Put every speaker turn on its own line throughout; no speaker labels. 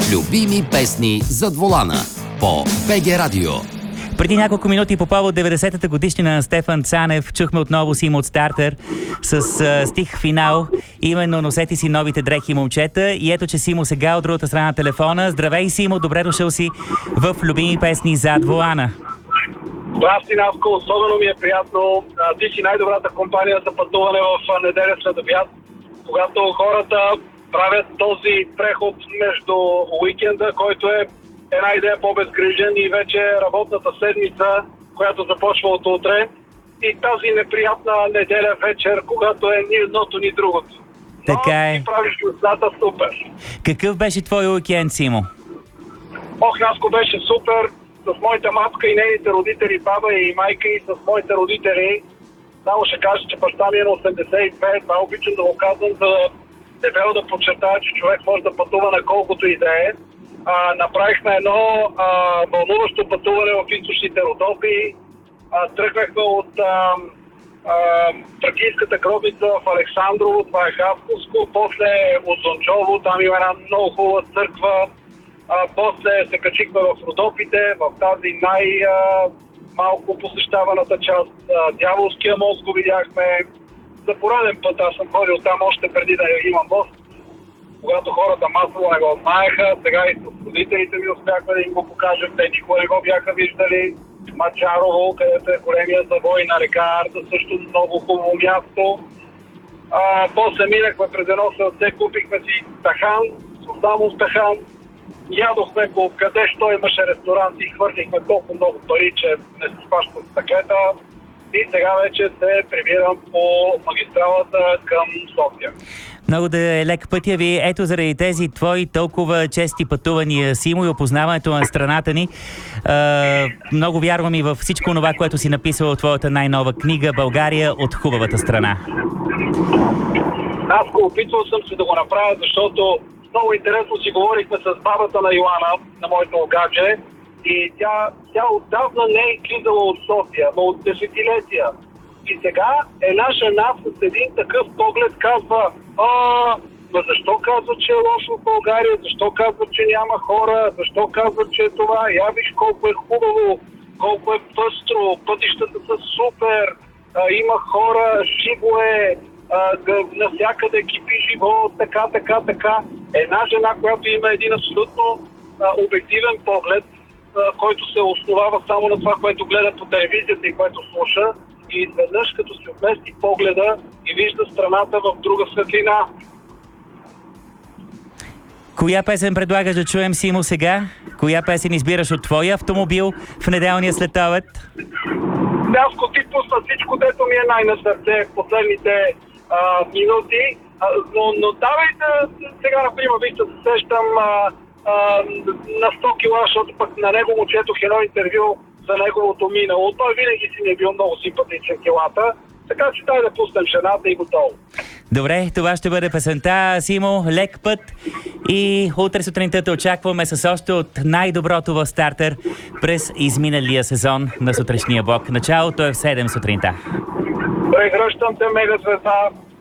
Любими песни зад волана по БГ Радио.
Преди няколко минути по повод 90-та годишнина на Стефан Цанев чухме отново Симо от Стартер с стих финал, именно "Носете си новите дрехи, момчета". И ето, че Симо сега от другата страна на телефона. Здравей, Симо, добре дошъл си в Любими песни зад волана.
Здрасти, Наско, особено ми е приятно. Ти си най-добрата компания за пътуване в неделя след обяд, когато хората правят този преход между уикенда, който е една идея по-безгрижен, и вече работната седмица, която започва от утре, и тази неприятна неделя вечер, когато е ни едното, ни другото.
Така е.
Ти правиш нещата супер.
Какъв беше твой уикенд, Симо?
Наско, беше супер. С моята матка и нейните родители, баба и майка, и с моите родители. Само ще кажа, че баща ми е на 82. Това обичам да го казвам, за дебело да подчертая, че човек може да пътува на колкото и да е. Направихме едно вълнуващо пътуване в източните Родопи. Тръгнахме от тракийската гробница в Александрово, това е Хасковско, после от Зончово, там има една много хубава църква. После се качихме в Родопите, в тази най-малко посещаваната част. Дяволския мост го видяхме. За пореден път аз съм ходил там още преди да имам мост, когато хората масово не го знаеха. Сега и с родителите ми успяхме да им го покажем. Те никога не го бяха виждали. Мачарово, където е големия завой на река Арда, също много хубаво място. После минахме през едно селце, купихме си тахан, само тахан. Ядохме го къде, що имаше ресторант, и хвърлихме толкова много пари, че не се спащат стъклета. И сега вече се прибирам по магистралата към София.
Много да е лек пътя ви. Ето, заради тези твои толкова чести пътувания, Симо, и опознаването на страната ни, много вярвам и във всичко това, което си написал в твоята най-нова книга "България от хубавата страна".
Аз го опитвал съм се да го направя, защото много интересно си говорихме с бабата на Йоана, на моето гадже, и тя отдавна не е излизала от София, но от десетилетия. И сега една жена с един такъв поглед казва: защо казва, че е лошо в България, защо казва, че няма хора, защо казва, че е това, я виж колко е хубаво, колко е пъстро, пътищата са супер, има хора, живо е, навсякъде кипи живот, така. Една жена, която има един абсолютно обективен поглед, който се основава само на това, което гледа по телевизията и което слуша, и изведнъж като се отмести погледа и вижда страната в друга светлина.
Коя песен предлагаш да чуем, Симо, сега? Коя песен избираш от твоя автомобил в неделния следобед?
Наско, ти пусна всичко, дето ми е най-на сърце в последните минути, но давайте сега, например, вижте, се сещам на 100 кила, защото пък на него му четох едно интервю за неговото минало. Той винаги си ми е бил много симпатичен килата, така че дай да пуснем жената и готово.
Добре, това ще бъде песента. Симо, лек път, и утре сутринта те очакваме с още от най-доброто в Стартер през изминалия сезон на сутрешния блок. Началото е в 7 сутринта.
Прегръщам те, мега звезда.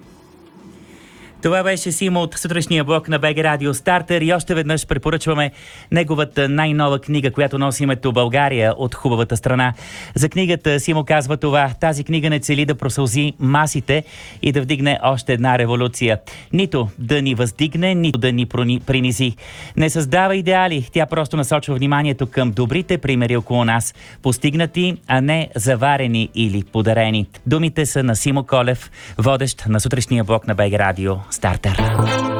Това беше Симо от сутрешния блок на БГ Радио Стартер, и още веднъж препоръчваме неговата най-нова книга, която носи името "България от хубавата страна". За книгата Симо казва това: тази книга не цели да просълзи масите и да вдигне още една революция. Нито да ни въздигне, нито да ни принизи. Не създава идеали, тя просто насочва вниманието към добрите примери около нас, постигнати, а не заварени или подарени. Думите са на Симо Колев, водещ на сутрешния блок на БГ Радио Стартер.